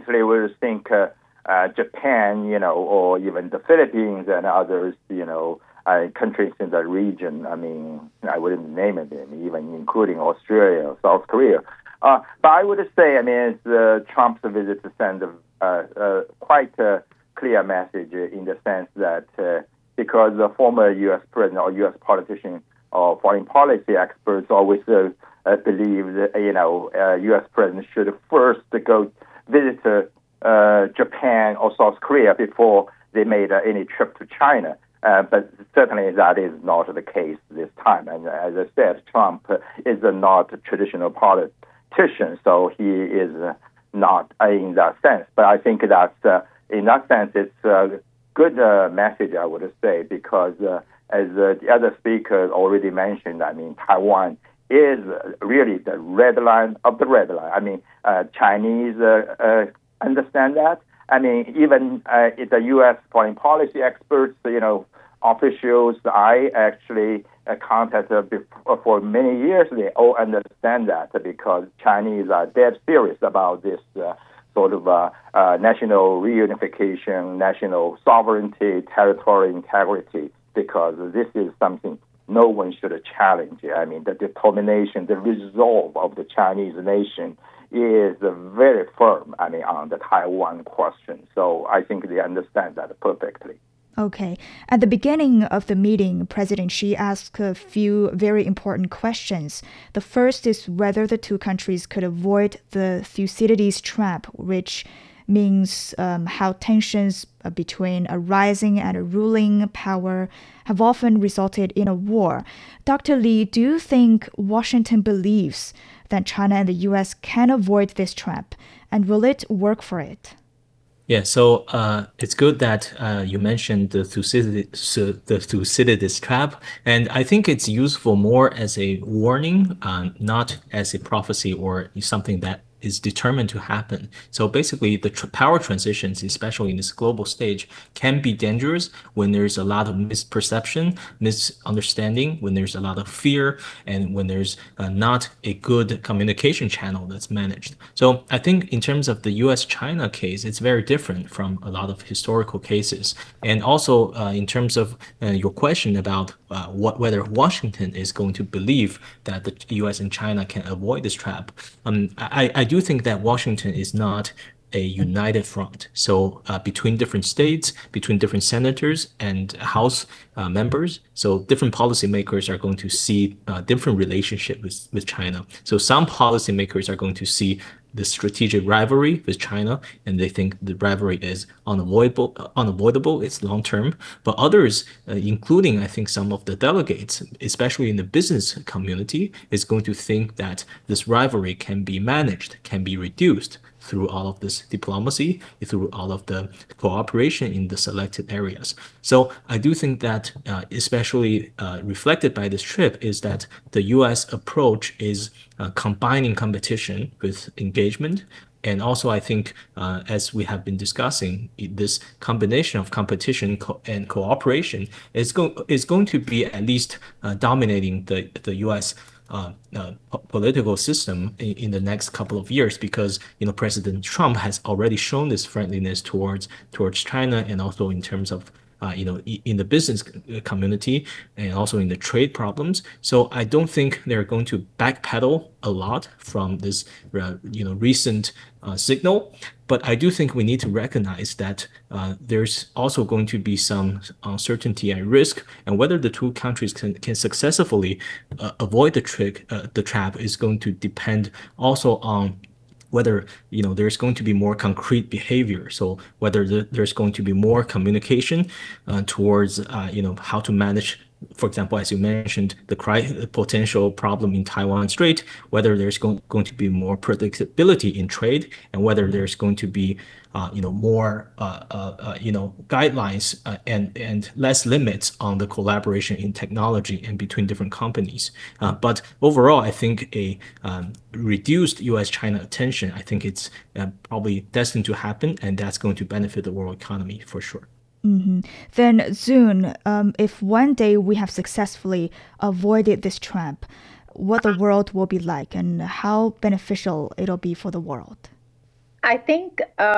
obviously we would think Japan, or even the Philippines and others, countries in the region. I mean, I wouldn't name it, even including Australia, South Korea. But I would say, it's Trump's visit to send quite a clear message in the sense that because the former U.S. president or U.S. politician or foreign policy experts always believe that, U.S. president should first go visit Japan or South Korea before they made any trip to China. But certainly that is not the case this time. And as I said, Trump is not a traditional politician, so he is not in that sense. But I think that in that sense, it's a good message, I would say, because as the other speaker already mentioned, Taiwan is really the red line of the red line. Chinese understand that. Even the U.S. foreign policy experts, officials I actually contacted for many years, they all understand that because Chinese are dead serious about this sort of national reunification, national sovereignty, territorial integrity, because this is something no one should challenge. The determination, the resolve of the Chinese nation is very firm, on the Taiwan question. So I think they understand that perfectly. Okay. At the beginning of the meeting, President Xi asked a few very important questions. The first is whether the two countries could avoid the Thucydides trap, which means how tensions between a rising and a ruling power have often resulted in a war. Dr. Li, do you think Washington believes that China and the U.S. can avoid this trap, and will it work for it? Yeah, so it's good that you mentioned the Thucydides trap, and I think it's useful more as a warning, not as a prophecy or something that is determined to happen. So basically, the power transitions, especially in this global stage, can be dangerous when there's a lot of misperception, misunderstanding, when there's a lot of fear, and when there's not a good communication channel that's managed. So I think in terms of the US-China case, it's very different from a lot of historical cases. And also in terms of your question about whether Washington is going to believe that the US and China can avoid this trap, I do think that Washington is not a united front. So between different states, between different senators and House members, so different policymakers are going to see different relationship with China. So some policymakers are going to see the strategic rivalry with China, and they think the rivalry is unavoidable, it's long term. But others, including I think some of the delegates, especially in the business community, is going to think that this rivalry can be managed, can be reduced through all of this diplomacy, through all of the cooperation in the selected areas. So I do think that especially reflected by this trip is that the US approach is combining competition with engagement. And also, I think, as we have been discussing, this combination of competition and cooperation is going to be at least dominating the U.S. Political system in the next couple of years, because President Trump has already shown this friendliness towards China, and also in terms of in the business community and also in the trade problems. So I don't think they're going to backpedal a lot from this recent signal. But I do think we need to recognize that there's also going to be some uncertainty and risk, and whether the two countries can successfully avoid the trap is going to depend also on whether there's going to be more concrete behavior. So whether there's going to be more communication towards how to manage, for example, as you mentioned, the potential problem in Taiwan Strait, whether there's going to be more predictability in trade, and whether there's going to be more guidelines and less limits on the collaboration in technology and between different companies. But overall, I think a reduced U.S.-China tension, I think it's probably destined to happen, and that's going to benefit the world economy for sure. Mm-hmm. Then, Zun, if one day we have successfully avoided this trap, what the world will be like and how beneficial it'll be for the world? I think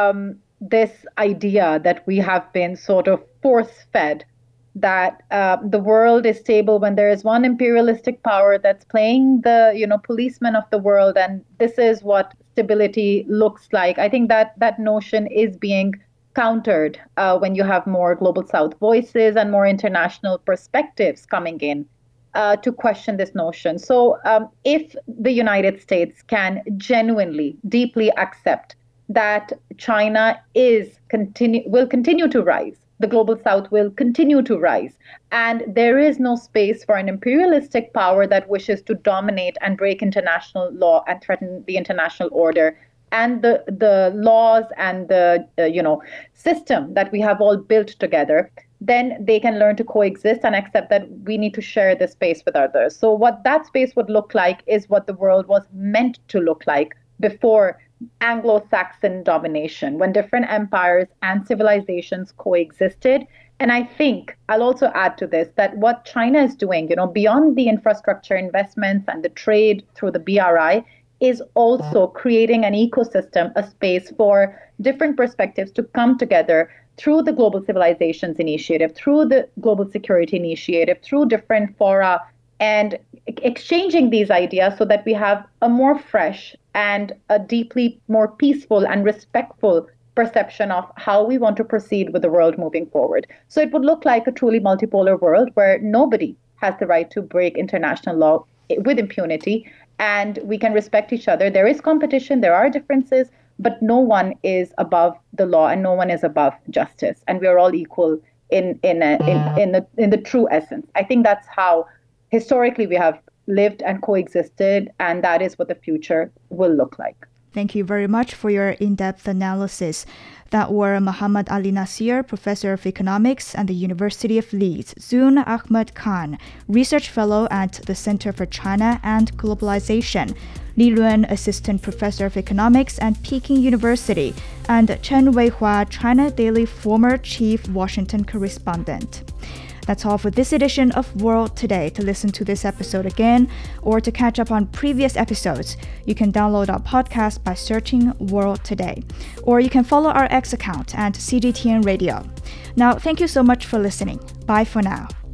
this idea that we have been sort of force-fed that the world is stable when there is one imperialistic power that's playing the policeman of the world, and this is what stability looks like. I think that that notion is being countered when you have more global south voices and more international perspectives coming in to question this notion. So if the United States can genuinely deeply accept that China will continue to rise, the global south will continue to rise, and there is no space for an imperialistic power that wishes to dominate and break international law and threaten the international order and the laws and the system that we have all built together, then they can learn to coexist and accept that we need to share this space with others. So what that space would look like is what the world was meant to look like before Anglo-Saxon domination, when different empires and civilizations coexisted. And I think I'll also add to this that what China is doing, beyond the infrastructure investments and the trade through the BRI, is also creating an ecosystem, a space for different perspectives to come together through the Global Civilizations Initiative, through the Global Security Initiative, through different fora, and exchanging these ideas so that we have a more fresh and a deeply more peaceful and respectful perception of how we want to proceed with the world moving forward. So it would look like a truly multipolar world where nobody has the right to break international law with impunity, and we can respect each other. There is competition, there are differences, but no one is above the law and no one is above justice, and we are all equal in the true essence. I think that's how historically we have lived and coexisted, and that is what the future will look like. Thank you very much for your in-depth analysis. That were Mohammad Ali Nasir, Professor of Economics at the University of Leeds, Zune Ahmed Khan, Research Fellow at the Center for China and Globalization, Li Luan, Assistant Professor of Economics at Peking University, and Chen Weihua, China Daily former Chief Washington Correspondent. That's all for this edition of World Today. To listen to this episode again or to catch up on previous episodes, you can download our podcast by searching World Today. Or you can follow our X account at CGTN Radio. Now, thank you so much for listening. Bye for now.